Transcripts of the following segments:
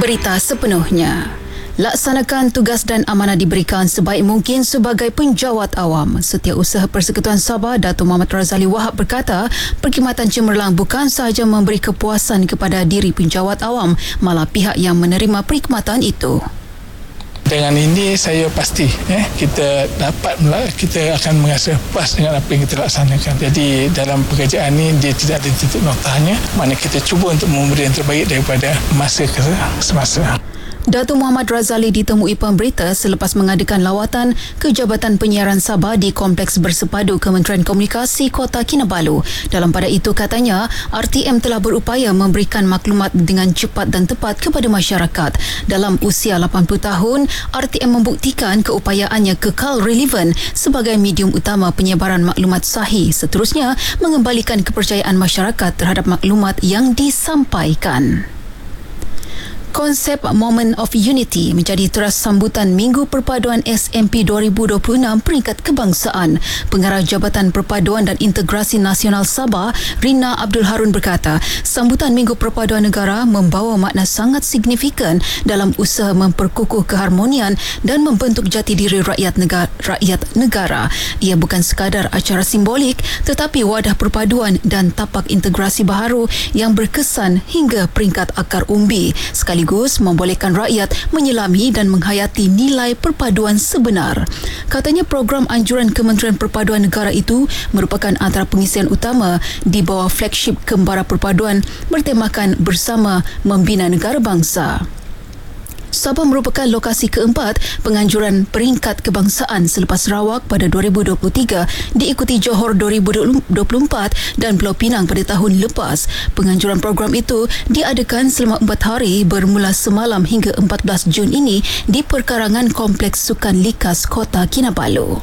Berita sepenuhnya. Laksanakan tugas dan amanah diberikan sebaik mungkin sebagai penjawat awam. Setiausaha Persekutuan Sabah, Dato' Muhammad Razali Wahab berkata, perkhidmatan cemerlang bukan sahaja memberi kepuasan kepada diri penjawat awam, malah pihak yang menerima perkhidmatan itu. Dengan ini saya pasti kita akan merasa puas dengan apa yang kita laksanakan. Jadi dalam pekerjaan ini dia tidak ada titik noktanya, mana kita cuba untuk memberi yang terbaik daripada masa ke semasa. Dato' Muhammad Razali ditemui pemberita selepas mengadakan lawatan ke Jabatan Penyiaran Sabah di Kompleks Bersepadu Kementerian Komunikasi Kota Kinabalu. Dalam pada itu katanya, RTM telah berupaya memberikan maklumat dengan cepat dan tepat kepada masyarakat. Dalam usia 80 tahun, RTM membuktikan keupayaannya kekal relevan sebagai medium utama penyebaran maklumat sahih. Seterusnya, mengembalikan kepercayaan masyarakat terhadap maklumat yang disampaikan. Konsep Moment of Unity menjadi teras sambutan Minggu Perpaduan SMP 2026 peringkat kebangsaan. Pengarah Jabatan Perpaduan dan Integrasi Nasional Sabah, Rina Abdul Harun berkata, sambutan Minggu Perpaduan Negara membawa makna sangat signifikan dalam usaha memperkukuh keharmonian dan membentuk jati diri rakyat negara. Ia bukan sekadar acara simbolik tetapi wadah perpaduan dan tapak integrasi baharu yang berkesan hingga peringkat akar umbi. Sekaligus membolehkan rakyat menyelami dan menghayati nilai perpaduan sebenar. Katanya program anjuran Kementerian Perpaduan Negara itu merupakan antara pengisian utama di bawah flagship Kembara Perpaduan bertemakan Bersama Membina Negara Bangsa. Sabah merupakan lokasi keempat penganjuran peringkat kebangsaan selepas Sarawak pada 2023, diikuti Johor 2024 dan Pulau Pinang pada tahun lepas. Penganjuran program itu diadakan selama 4 hari bermula semalam hingga 14 Jun ini di perkarangan Kompleks Sukan Likas Kota Kinabalu.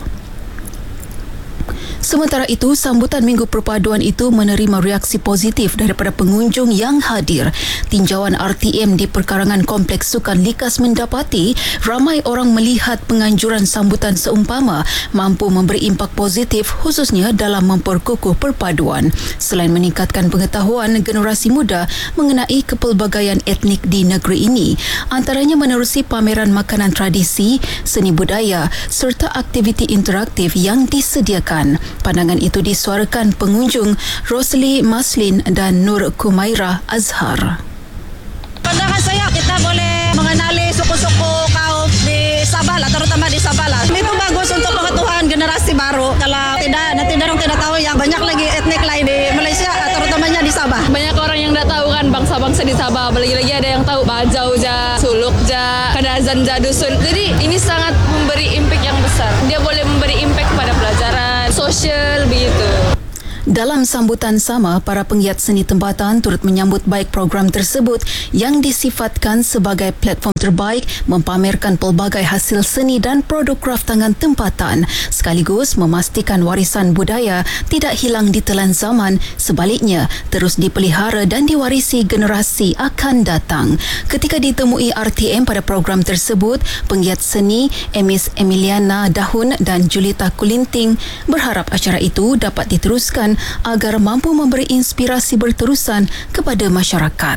Sementara itu, sambutan Minggu Perpaduan itu menerima reaksi positif daripada pengunjung yang hadir. Tinjauan RTM di perkarangan Kompleks Sukan Likas mendapati ramai orang melihat penganjuran sambutan seumpama mampu memberi impak positif khususnya dalam memperkukuh perpaduan. Selain meningkatkan pengetahuan generasi muda mengenai kepelbagaian etnik di negeri ini, antaranya menerusi pameran makanan tradisi, seni budaya serta aktiviti interaktif yang disediakan. Pandangan itu disuarakan pengunjung Rosli Maslin dan Nur Kumaira Azhar. Pandangan saya, kita boleh mengenali suku-suku kaum di Sabah, terutama di Sabah. Itu bagus untuk pengetahuan generasi baru. Kalau nanti dorong tidak tahu yang banyak lagi etnik lain di Malaysia, terutamanya di Sabah. Banyak orang yang tak tahu kan bangsa-bangsa di Sabah. Lagi-lagi ada yang tahu Bajau ja, Suluk ja, Kadazan ja, Dusun. Jadi ini sangat memberi impact yang besar. Dia boleh memberi impact pada pelajaran, sosial, begitu. Dalam sambutan sama, para penggiat seni tempatan turut menyambut baik program tersebut yang disifatkan sebagai platform terbaik mempamerkan pelbagai hasil seni dan produk kraftangan tempatan sekaligus memastikan warisan budaya tidak hilang ditelan zaman, sebaliknya terus dipelihara dan diwarisi generasi akan datang. Ketika ditemui RTM pada program tersebut, penggiat seni Emis Emiliana Dahun dan Julita Kulinting berharap acara itu dapat diteruskan agar mampu memberi inspirasi berterusan kepada masyarakat.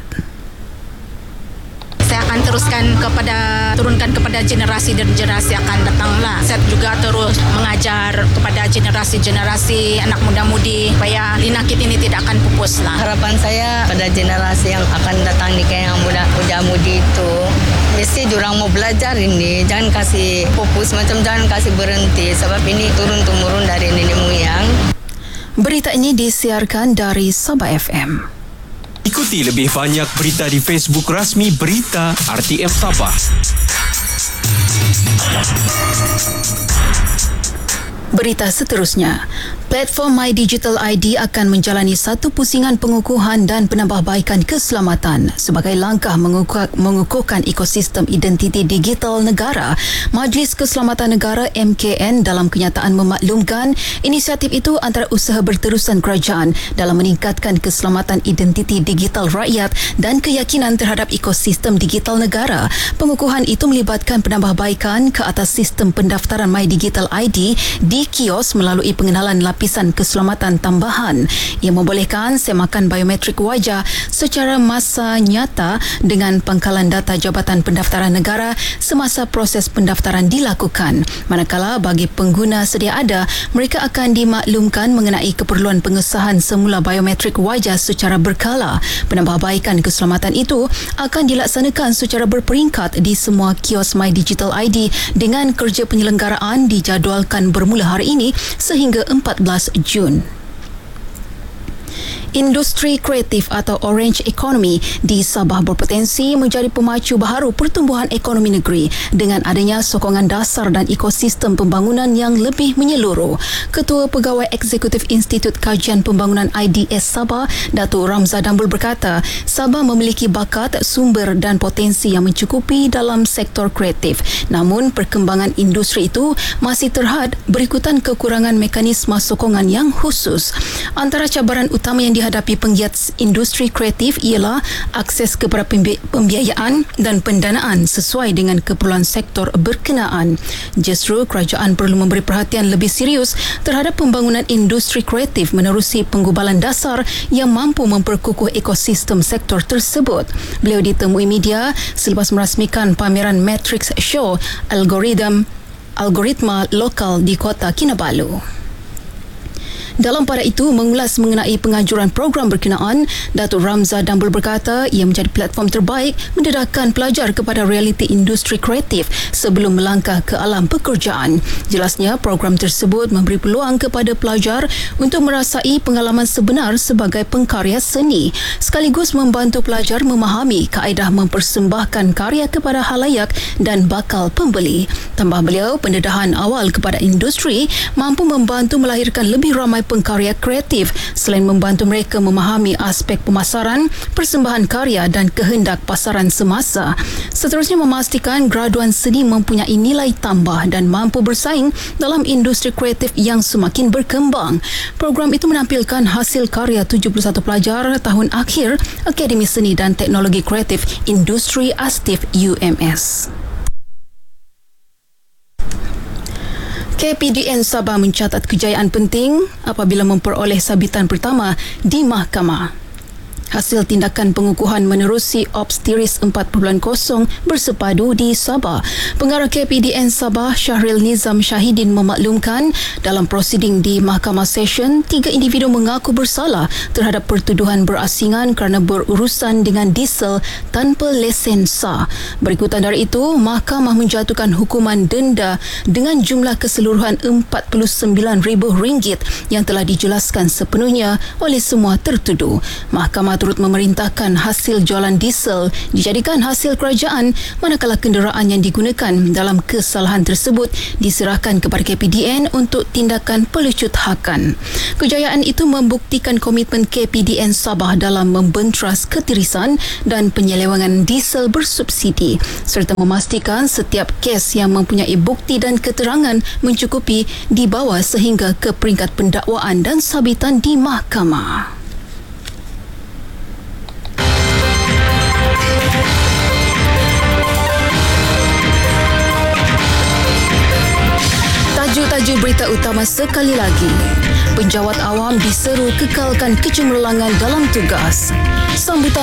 Saya akan turunkan kepada generasi dan generasi akan datanglah. Saya juga terus mengajar kepada generasi-generasi anak muda-mudi supaya linakit ini tidak akan pupus lah. Harapan saya pada generasi yang akan datang ni yang muda-mudi itu, mesti diorang mau belajar ini, jangan kasih pupus jangan kasih berhenti sebab ini turun-temurun dari nenek moyang. Berita ini disiarkan dari Sabah FM. Ikuti lebih banyak berita di Facebook rasmi Berita RTM Sabah. Berita seterusnya, platform My Digital ID akan menjalani satu pusingan pengukuhan dan penambahbaikan keselamatan sebagai langkah mengukuhkan ekosistem identiti digital negara. Majlis Keselamatan Negara MKN dalam kenyataan memaklumkan inisiatif itu antara usaha berterusan kerajaan dalam meningkatkan keselamatan identiti digital rakyat dan keyakinan terhadap ekosistem digital negara. Pengukuhan itu melibatkan penambahbaikan ke atas sistem pendaftaran My Digital ID di kios melalui pengenalan lapis lapisan keselamatan tambahan. Ia membolehkan semakan biometrik wajah secara masa nyata dengan pangkalan data Jabatan Pendaftaran Negara semasa proses pendaftaran dilakukan. Manakala bagi pengguna sedia ada, mereka akan dimaklumkan mengenai keperluan pengesahan semula biometrik wajah secara berkala. Penambahbaikan keselamatan itu akan dilaksanakan secara berperingkat di semua kios My Digital ID dengan kerja penyelenggaraan dijadualkan bermula hari ini sehingga 14 Jun. Industri kreatif atau orange economy di Sabah berpotensi menjadi pemacu baharu pertumbuhan ekonomi negeri dengan adanya sokongan dasar dan ekosistem pembangunan yang lebih menyeluruh. Ketua Pegawai Eksekutif Institut Kajian Pembangunan IDS Sabah, Datuk Ramza Dambul berkata, Sabah memiliki bakat, sumber dan potensi yang mencukupi dalam sektor kreatif. Namun, perkembangan industri itu masih terhad berikutan kekurangan mekanisme sokongan yang khusus. Antara cabaran utama yang dihadapi penggiat industri kreatif ialah akses kepada pembiayaan dan pendanaan sesuai dengan keperluan sektor berkenaan. Justru kerajaan perlu memberi perhatian lebih serius terhadap pembangunan industri kreatif menerusi penggubalan dasar yang mampu memperkukuh ekosistem sektor tersebut. Beliau ditemui media selepas merasmikan pameran Matrix Show Algoritma Lokal di Kota Kinabalu. Dalam pada itu, mengulas mengenai penganjuran program berkenaan, Datuk Ramza Dambul berkata ia menjadi platform terbaik mendedahkan pelajar kepada realiti industri kreatif sebelum melangkah ke alam pekerjaan. Jelasnya, program tersebut memberi peluang kepada pelajar untuk merasai pengalaman sebenar sebagai pengkarya seni, sekaligus membantu pelajar memahami kaedah mempersembahkan karya kepada halayak dan bakal pembeli. Tambah beliau, pendedahan awal kepada industri mampu membantu melahirkan lebih ramai pengkarya kreatif selain membantu mereka memahami aspek pemasaran, persembahan karya dan kehendak pasaran semasa. Seterusnya memastikan graduan seni mempunyai nilai tambah dan mampu bersaing dalam industri kreatif yang semakin berkembang. Program itu menampilkan hasil karya 71 pelajar tahun akhir Akademi Seni dan Teknologi Kreatif Industri Astif UMS. KPDN Sabah mencatat kejayaan penting apabila memperoleh sabitan pertama di mahkamah. Hasil tindakan pengukuhan menerusi Ops Tiris 4.0 bersepadu di Sabah. Pengarah KPDN Sabah Syahril Nizam Syahidin memaklumkan dalam prosiding di Mahkamah Session, 3 individu mengaku bersalah terhadap pertuduhan berasingan kerana berurusan dengan diesel tanpa lesen sah. Berikutan dari itu, Mahkamah menjatuhkan hukuman denda dengan jumlah keseluruhan RM49,000 yang telah dijelaskan sepenuhnya oleh semua tertuduh. Mahkamah turut memerintahkan hasil jualan diesel dijadikan hasil kerajaan manakala kenderaan yang digunakan dalam kesalahan tersebut diserahkan kepada KPDN untuk tindakan pelecuthakan. Kejayaan itu membuktikan komitmen KPDN Sabah dalam membentras ketirisan dan penyelewangan diesel bersubsidi serta memastikan setiap kes yang mempunyai bukti dan keterangan mencukupi dibawa sehingga ke peringkat pendakwaan dan sabitan di mahkamah. Tajuk berita utama sekali lagi. Penjawat awam diseru kekalkan kecemerlangan dalam tugas. Sambutan